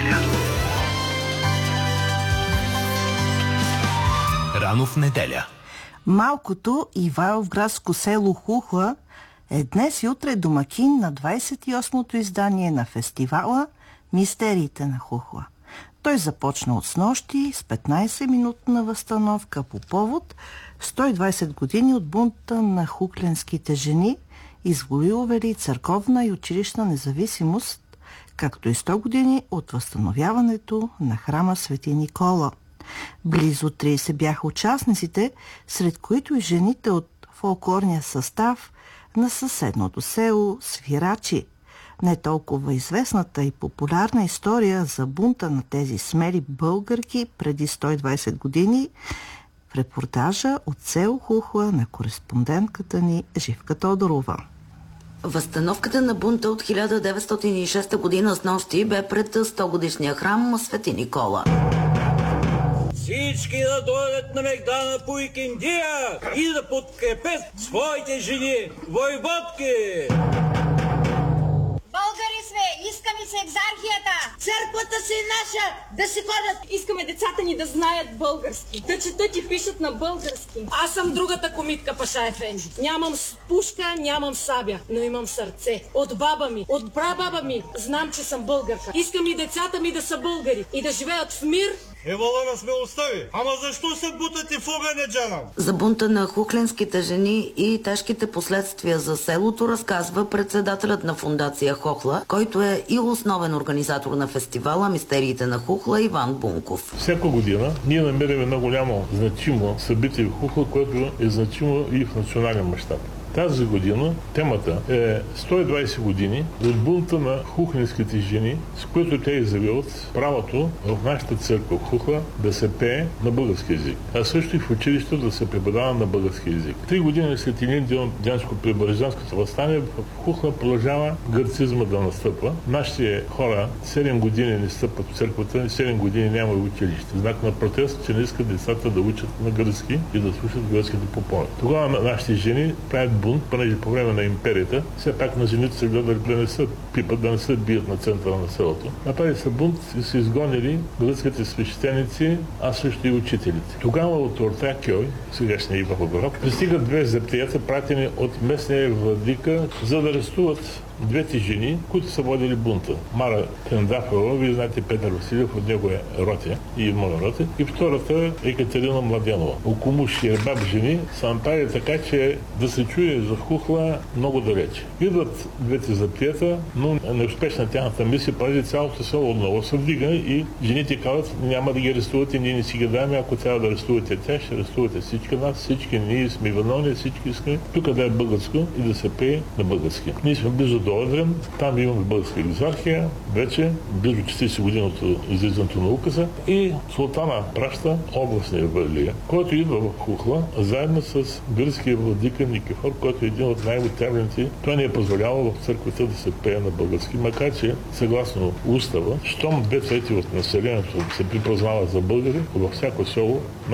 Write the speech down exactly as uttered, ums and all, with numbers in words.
неделя. Рано в неделя. Малкото ивайловградско село Хухла е днес и утре домакин на двадесет и осмото издание на фестивала Мистериите на Хухла. Той започна от снощи с петнадесетминутна възстановка по повод сто и двадесет години от бунта на хукленските жени, извоювали църковна и училищна независимост, както и сто години от възстановяването на храма Свети Никола. Близо тридесет бяха участниците, сред които и жените от фолклорния състав на съседното село Свирачи. Не толкова известната и популярна история за бунта на тези смели българки преди сто и двадесет години в репортажа от село Хухла на кореспондентката ни Живка Тодорова. Възстановката на бунта от хиляда деветстотин и шеста година с нощи бе пред сто годишния храм Свети Никола. Всички да дойдат на Мегдана по Икиндия и да подкрепят своите жени, войводки! Българи сме, искаме се екзархията! Църквата си е наша, да си ходят! Искаме децата ни да знаят български, да четат и пишат на български. Аз съм другата комитка, Паша Ефенди. Нямам пушка, нямам сабя, но имам сърце. От баба ми, от прабаба ми, знам, че съм българка. Искам и децата ми да са българи и да живеят в мир. Евала на смелостта ви! Ама защо се бутате в огъня, Джана? За бунта на хухленските жени и тежките последствия за селото разказва председателят на фондация Хохла, който е и основен организатор на фестивала Мистериите на Хухла Иван Бунков. Всяка година ние намираме едно голямо значимо събитие в Хухла, което е значимо и в национален мащаб. Тази година темата е сто и двадесет години от бунта на хухленските жени, с които те изявяват правото в нашата църква в Хухла да се пее на български език, а също и в училището да се преподава на български език. Три години след един ден от Дянско-Преображенското въстание в Хухла продължава гърцизма да настъпва. Нашите хора седем години не стъпват в църквата, седем години няма и училище. Знак на протест, че не искат децата да учат на гръцки и да слушат гръцките попове. Тогава нашите жени правят бунт, понеже по време на империята все пак на жените се гледали да не се пипат, да не се бият на центъра на селото. Направили са бунт и са изгонили гръцките свещеници, а също и учителите. Тогава от Ортакьой, сегашния Ивайловград, пристигат две зептията, пратени от местния владика, за да арестуват двете жени, които са водили бунта. Мара Тендафова, вие знаете Петър Василев, от него е Роте и моя Роте, и втората е Екатерина Младенова. Окомуш и Ербаб жени са направили така, че да се чуе за Хухла много далече. Идват двете заптията, но неуспешна тяхната мисия, пази цялото село отново се вдига и жените казват, няма да ги арестувате, ние не си ги даваме, ако трябва да арестувате тя, ще арестувате всички нас, всички ние сме виновни, всички искаме тук да е българско и да се пее на български. Ние сме близо до Одрин, там имаме българска екзархия, вече близо четиридесет години от излизането на указа, и султана праща областния валия, който идва в Хухла, заедно с гръцкия владика Никифор, който е един от най-отявлените. Той не е позволявал в църквата да се пее на български, макар че съгласно устава, щом две трети от населението се припознава за българи, във всяко село